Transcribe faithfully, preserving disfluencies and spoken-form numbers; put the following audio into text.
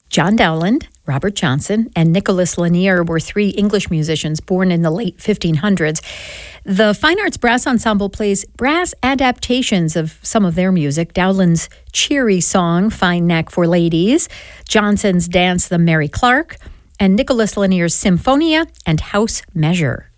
John Dowland, Robert Johnson, and Nicholas Lanier were three English musicians born in the late fifteen hundreds. The Fine Arts Brass Ensemble plays brass adaptations of some of their music. Dowland's cheery song, Fine Knack for Ladies, Johnson's dance, The Mary Clark, and Nicholas Lanier's Symphonia and House Measure.